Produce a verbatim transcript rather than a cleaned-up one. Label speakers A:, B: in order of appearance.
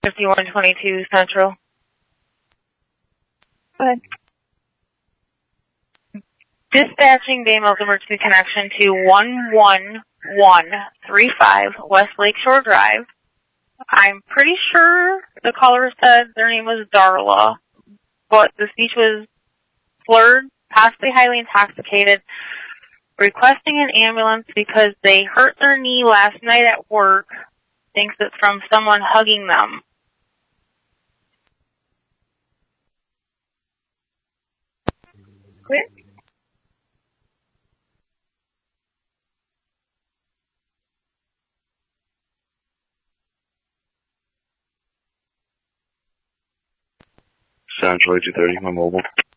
A: fifty-one twenty-two Central.
B: Good.
A: Dispatching Baymo's emergency connection to one one one three five West Lakeshore Drive. I'm pretty sure the caller said their name was Darla, but the speech was slurred, possibly highly intoxicated, requesting an ambulance because they hurt their knee last night at work, thinks it's from someone hugging them.
B: Quit.
C: Central two thirty, my mobile.